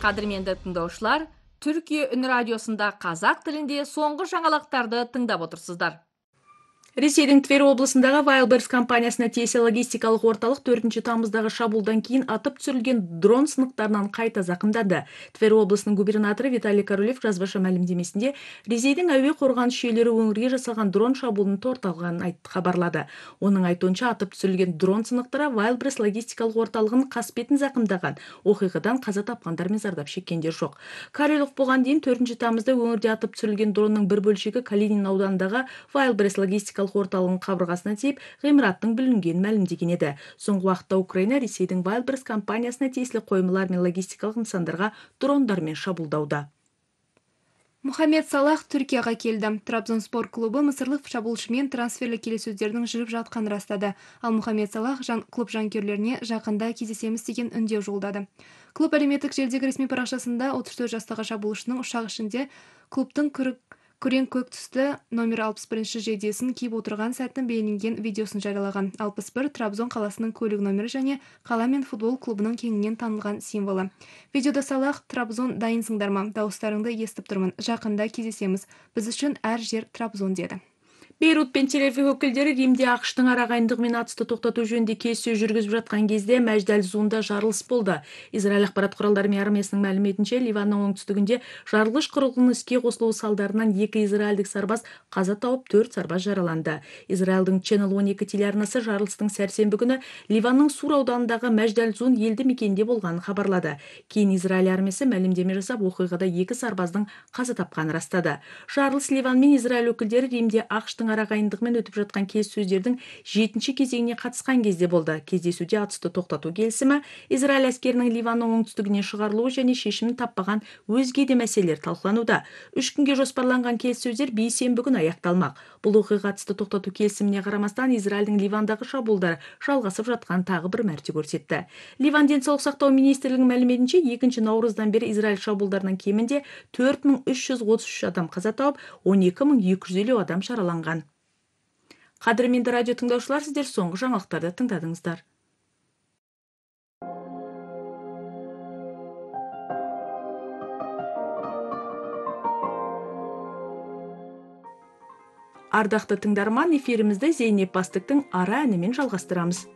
Кадырменді тыңдаушылар, Түркия үн радиосында қазақ тілінде соңғы жаңалықтарды тыңдап отырсыздар. Ресейдің Тверь облысындағы Wildberries компаниясына тиесілі логистикалық орталық 4 тамыздағы шабуылдан кейін атып түсірілген дрон сынықтарынан қайта зақымданды. Тверь облысының губернаторы Виталий Королев жазбаша мәлімдемесінде Ресейдің әуе қорғаныс жүйелері өңірге жасалған дрон шабуылын тоқтатылғанын хабарлады. Оның айтуынша атып түсірілген дрон сынықтары Wildberries логистикалық орталығын қасбетін зақымдаған. Оқиғадан қаза тапқандар мен зардап шеккендер жоқ. Королев бұған дейін 4 тамызда өңірде атып түсірілген дронның бір бөлшегі Калинин ауданындағы Wildberries логистикалық орталығының қабырғасына тиіп, ғимараттың бүлінгенін мәлімдеген еді. Соңғы уақытта Украина Ресейдің Wildberries компаниясына тиесілі қоймалар мен логистикалық нысандарға дрондармен шабуылдауда. Мұхаммед Салах Түркияға келді. Трабзонспор клубы мысырлық шабуылшымен трансферлік келіссөздердің жүріп жатқанын растады. Ал Мұхаммед Салах клуб жанкүйерлеріне жақында кездесеміз деген үндеу жолдады. Клуб әлеуметтік желідегі ресми парақшасында 34 жастағы шабуылшының ұшақ ішінде клубтың күрең көк түсті номер 61 жейдесін киіп отырған сәттің бейнеленген видеосын жариялаған. 61 Трабзон қаласының көлік нөмірі және қала мен футбол клубының кеңінен танылған символы. Видеода Салах: "Трабзон, дайынсыңдар ма? Дауыстарыңды естіп тұрмын. Жақында кездесеміз. Біз үшін әр жер Трабзон" деді. Бейрут пен Тель-Авив өкілдері Римде ақш-тың арағайындығымен атысты тоқтату жөнінде келіссөз жүргізіп жатқан кезде Мәждәл-Зунда жарылыс болды. Израиль ақпарат құралдары армиясының мәліметінше, Ливанның оңтүстігінде жарылғыш құрылғының іске қосылуы салдарынан 2 израильдік сарбаз қаза тауып, 4 сарбаз жараланды. Израильдің Channel 12 телеарнасы жарылыстың сәрсенбі күні Ливанның Сур ауданындағы Мәждәл-Зун елді мекенінде болғанын хабарлады. Кейін Израиль армиясы мәлімдеме жасап, оқиғада 2 сарбаздың қаза тапқанын растады. Жарылыс Ливан мен Израиль өкілдері Римде ақш-тың арағайындығымен өтіп жатқан келіссөздердің 7-ші кезеңіне қатысқан кезде болды. Кездесуде атысты тоқтату келісімі, Израиль әскерінің Ливанның оңтүстігіне шығарылуы және шешімін таппаған өзге де мәселелер талқылануда. 3 күнге жоспарланған келіссөздер бейсенбі күні аяқталмақ. Бұл оқиға атысты тоқтату келісіміне қарамастан Израильдің Ливандағы шабуылдары жалғасып жатқан тағы бір мәрте көрсетті. Ливан денсаулық сақтау министрлігінің мәліметінше 2 наурыздан бері Израиль шабуылдарынан кемінде 4333 адам қаза тауып, 12250 адам жараланған. Қадірменді радио тыңдаушылар, сіздер соңғы жаңалықтарды тыңдадыңыздар. Ардақты тыңдарман, эфирімізді Зейнеп Бастықтың ара әнімен жалғастырамыз.